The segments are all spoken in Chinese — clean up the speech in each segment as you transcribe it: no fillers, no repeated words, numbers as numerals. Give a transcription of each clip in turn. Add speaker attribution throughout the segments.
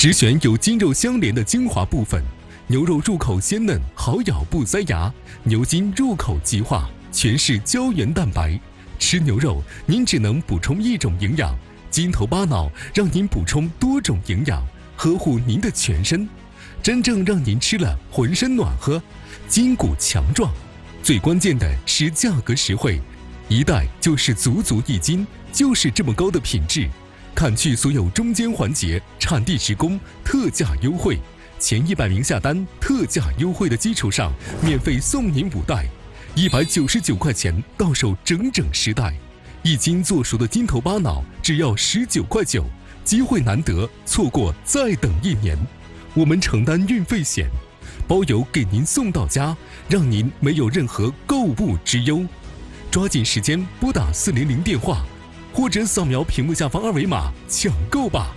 Speaker 1: 只选有筋肉相连的精华部分，牛肉入口鲜嫩，好咬不塞牙；牛筋入口即化，全是胶原蛋白。吃牛肉，您只能补充一种营养，筋头巴脑让您补充多种营养，呵护您的全身，真正让您吃了浑身暖和，筋骨强壮。最关键的是价格实惠，一袋就是足足1斤，就是这么高的品质。砍去所有中间环节，产地直供，特价优惠。前100名下单，特价优惠的基础上，免费送您5袋，199块钱到手整整10袋。1斤做熟的筋头巴脑只要19块9，机会难得，错过再等1年。我们承担运费险，包邮给您送到家，让您没有任何购物之忧。抓紧时间拨打400电话，或者扫描屏幕下方2维码抢购吧。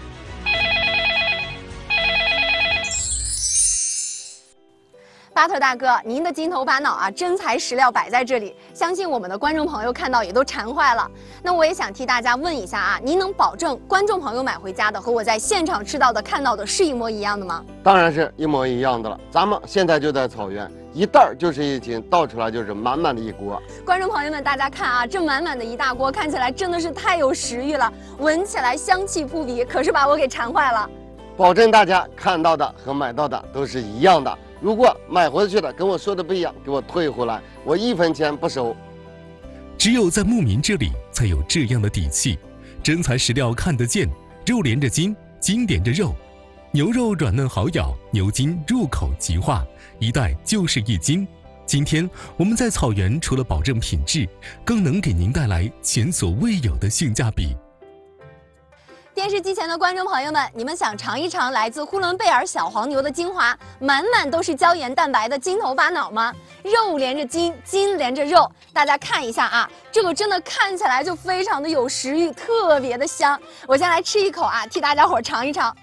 Speaker 2: 巴特大哥，您的筋头巴脑啊，真材实料摆在这里，相信我们的观众朋友看到也都馋坏了。那我也想替大家问一下啊，您能保证观众朋友买回家的和我在现场吃到的看到的是一模一样的吗？
Speaker 3: 当然是一模一样的了。咱们现在就在草原，一袋就是1斤，倒出来就是满满的一锅。
Speaker 2: 观众朋友们，大家看啊，这满满的一大锅，看起来真的是太有食欲了，闻起来香气扑鼻，可是把我给馋坏了。
Speaker 3: 保证大家看到的和买到的都是一样的。如果买回去的跟我说的不一样，给我退回来，我1分钱不收。
Speaker 1: 只有在牧民这里才有这样的底气，真材实料看得见，肉连着筋，筋连着肉，牛肉软嫩好咬，牛筋入口即化，一袋就是1斤。今天我们在草原除了保证品质，更能给您带来前所未有的性价比。
Speaker 2: 电视机前的观众朋友们，你们想尝一尝来自呼伦贝尔小黄牛的精华，满满都是胶原蛋白的筋头巴脑吗？肉连着筋，筋连着肉，大家看一下啊，这个真的看起来就非常的有食欲，特别的香。我先来吃一口啊，替大家伙尝一尝。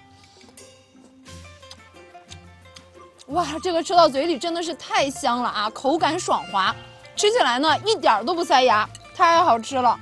Speaker 2: 哇，这个吃到嘴里真的是太香了啊，口感爽滑，吃起来呢一点都不塞牙，太好吃了。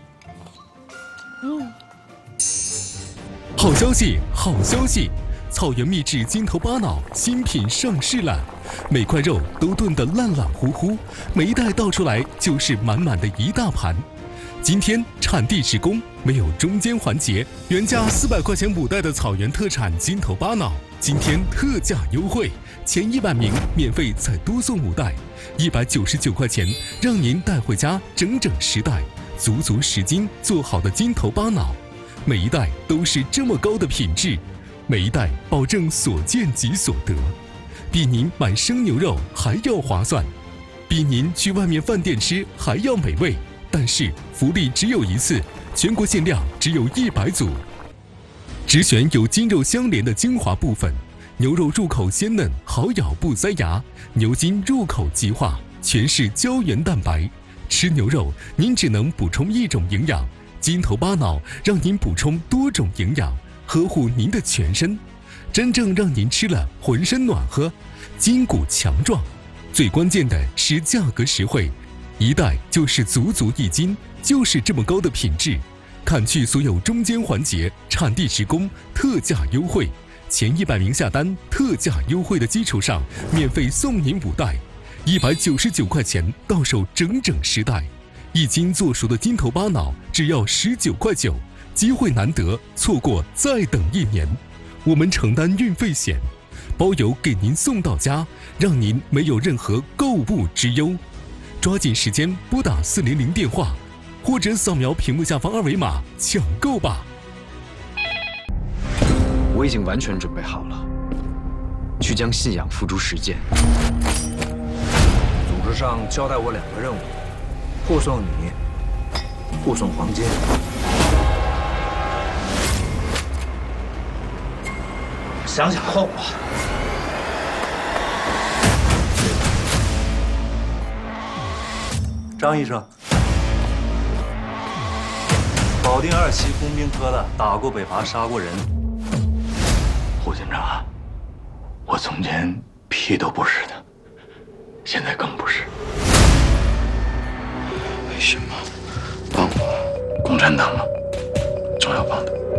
Speaker 1: 好消息，好消息！草原秘制筋头巴脑新品上市了，每块肉都炖得烂烂乎乎，每一袋倒出来就是满满的一大盘。今天产地直供，没有中间环节，原价400块钱5袋的草原特产筋头巴脑，今天特价优惠，前100名免费再多送5袋，199块钱，让您带回家整整10袋，足足10斤做好的筋头巴脑。每一袋都是这么高的品质，每一袋保证所见即所得，比您买生牛肉还要划算，比您去外面饭店吃还要美味。但是福利只有一次，全国限量只有100组，只选有筋肉相连的精华部分，牛肉入口鲜嫩，好咬不塞牙；牛筋入口即化，全是胶原蛋白。吃牛肉，您只能补充一种营养。筋头巴脑让您补充多种营养，呵护您的全身，真正让您吃了浑身暖和，筋骨强壮。最关键的是价格实惠，一袋就是足足1斤，就是这么高的品质。砍去所有中间环节，产地直供，特价优惠。前100名下单，特价优惠的基础上，免费送您5袋，199块钱到手整整10袋。1斤做熟的筋头巴脑只要19块9，机会难得，错过再等1年。我们承担运费险，包邮给您送到家，让您没有任何购物之忧。抓紧时间拨打400电话，或者扫描屏幕下方2维码抢购吧。
Speaker 4: 我已经完全准备好了，去将信仰付诸实践。
Speaker 5: 组织上交代我2个任务。护送你，护送黄金。想想后果。张医生，保定2期工兵科的，打过北伐，杀过人。
Speaker 6: 胡警长，我从前屁都不是的，现在更不是。为什么帮我？共产党吗？总要帮的。